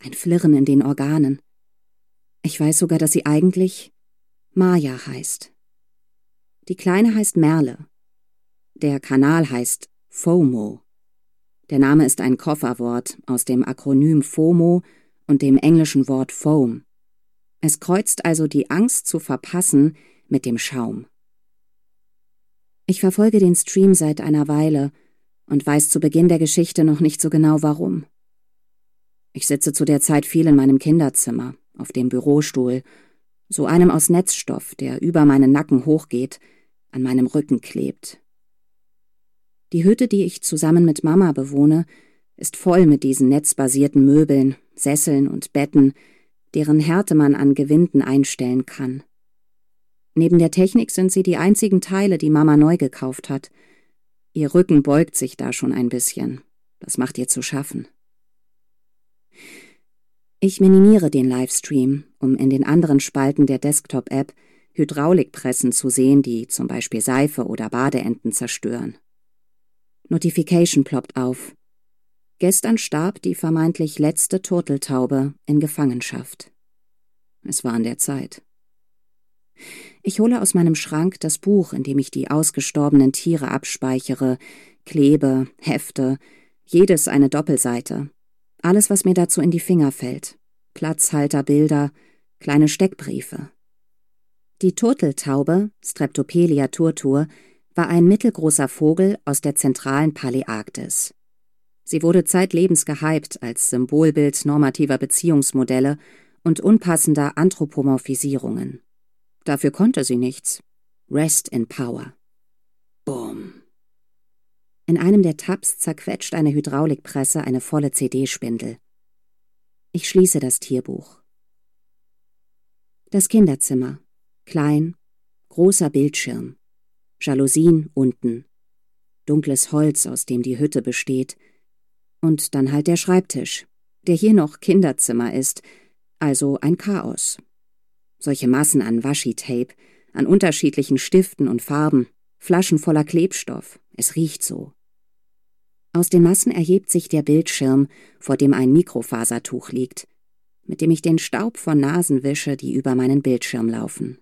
ein Flirren in den Organen. Ich weiß sogar, dass sie eigentlich Maya heißt. Die Kleine heißt Merle. Der Kanal heißt FOMO. Der Name ist ein Kofferwort aus dem Akronym FOMO und dem englischen Wort Foam. Es kreuzt also die Angst zu verpassen mit dem Schaum. Ich verfolge den Stream seit einer Weile und weiß zu Beginn der Geschichte noch nicht so genau warum. Ich sitze zu der Zeit viel in meinem Kinderzimmer, auf dem Bürostuhl, so einem aus Netzstoff, der über meinen Nacken hochgeht, an meinem Rücken klebt. Die Hütte, die ich zusammen mit Mama bewohne, ist voll mit diesen netzbasierten Möbeln, Sesseln und Betten, deren Härte man an Gewinden einstellen kann. Neben der Technik sind sie die einzigen Teile, die Mama neu gekauft hat. Ihr Rücken beugt sich da schon ein bisschen. Das macht ihr zu schaffen. Ich minimiere den Livestream, um in den anderen Spalten der Desktop-App Hydraulikpressen zu sehen, die zum Beispiel Seife oder Badeenten zerstören. Notification ploppt auf. Gestern starb die vermeintlich letzte Turteltaube in Gefangenschaft. Es war an der Zeit. Ich hole aus meinem Schrank das Buch, in dem ich die ausgestorbenen Tiere abspeichere, klebe, hefte, jedes eine Doppelseite. Alles, was mir dazu in die Finger fällt. Platzhalterbilder, kleine Steckbriefe. Die Turteltaube, Streptopelia turtur, war ein mittelgroßer Vogel aus der zentralen Paläarktis. Sie wurde zeitlebens gehypt als Symbolbild normativer Beziehungsmodelle und unpassender Anthropomorphisierungen. Dafür konnte sie nichts. Rest in Power. Boom. In einem der Tabs zerquetscht eine Hydraulikpresse eine volle CD-Spindel. Ich schließe das Tierbuch. Das Kinderzimmer. Klein, großer Bildschirm. Jalousien unten. Dunkles Holz, aus dem die Hütte besteht. Und dann halt der Schreibtisch, der hier noch Kinderzimmer ist, also ein Chaos. Solche Massen an Washi-Tape, an unterschiedlichen Stiften und Farben, Flaschen voller Klebstoff, es riecht so. Aus den Massen erhebt sich der Bildschirm, vor dem ein Mikrofasertuch liegt, mit dem ich den Staub von Nasen wische, die über meinen Bildschirm laufen.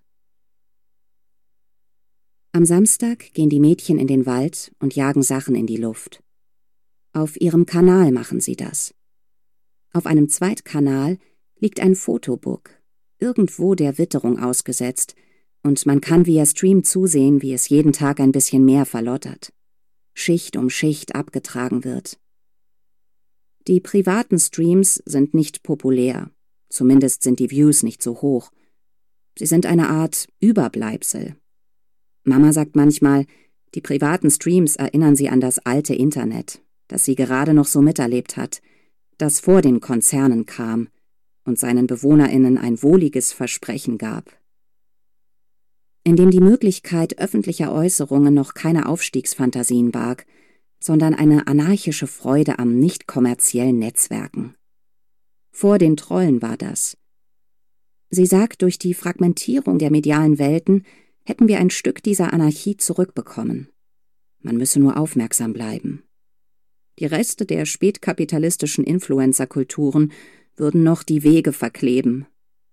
Am Samstag gehen die Mädchen in den Wald und jagen Sachen in die Luft. Auf ihrem Kanal machen sie das. Auf einem Zweitkanal liegt ein Fotobook, irgendwo der Witterung ausgesetzt, und man kann via Stream zusehen, wie es jeden Tag ein bisschen mehr verlottert. Schicht um Schicht abgetragen wird. Die privaten Streams sind nicht populär, zumindest sind die Views nicht so hoch. Sie sind eine Art Überbleibsel. Mama sagt manchmal, die privaten Streams erinnern sie an das alte Internet, das sie gerade noch so miterlebt hat, das vor den Konzernen kam und seinen BewohnerInnen ein wohliges Versprechen gab. In dem die Möglichkeit öffentlicher Äußerungen noch keine Aufstiegsfantasien barg, sondern eine anarchische Freude am nicht kommerziellen Netzwerken. Vor den Trollen war das. Sie sagt, durch die Fragmentierung der medialen Welten hätten wir ein Stück dieser Anarchie zurückbekommen. Man müsse nur aufmerksam bleiben. Die Reste der spätkapitalistischen Influencer-Kulturen würden noch die Wege verkleben.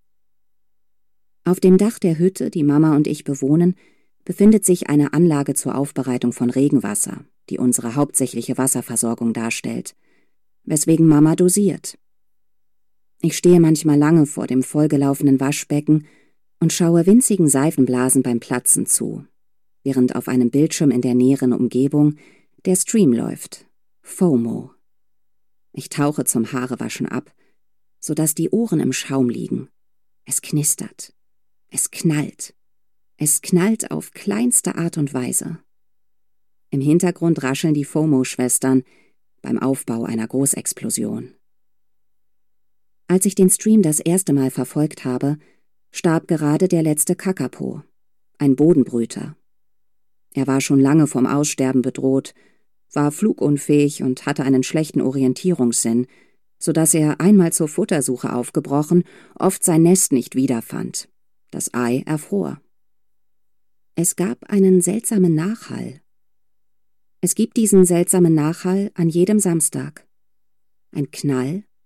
Auf dem Dach der Hütte, die Mama und ich bewohnen, befindet sich eine Anlage zur Aufbereitung von Regenwasser, die unsere hauptsächliche Wasserversorgung darstellt, weswegen Mama dosiert. Ich stehe manchmal lange vor dem vollgelaufenen Waschbecken und schaue winzigen Seifenblasen beim Platzen zu, während auf einem Bildschirm in der näheren Umgebung der Stream läuft. FOMO. Ich tauche zum Haarewaschen ab, sodass die Ohren im Schaum liegen. Es knistert. Es knallt. Es knallt auf kleinste Art und Weise. Im Hintergrund rascheln die FOMO-Schwestern beim Aufbau einer Großexplosion. Als ich den Stream das erste Mal verfolgt habe, starb gerade der letzte Kakapo, ein Bodenbrüter. Er war schon lange vom Aussterben bedroht, war flugunfähig und hatte einen schlechten Orientierungssinn, sodass er, einmal zur Futtersuche aufgebrochen, oft sein Nest nicht wiederfand. Das Ei erfror. Es gab einen seltsamen Nachhall. Es gibt diesen seltsamen Nachhall an jedem Samstag. Ein Knall